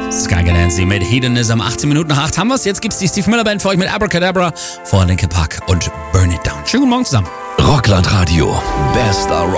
Skyga Nancy mit Hedonism. 18 Minuten nach 8 haben wir es. Jetzt gibt's die Steve Miller Band für euch mit Abracadabra vor Linkin Park und Burn It Down. Schönen guten Morgen zusammen. Rockland Radio. Bester Rock.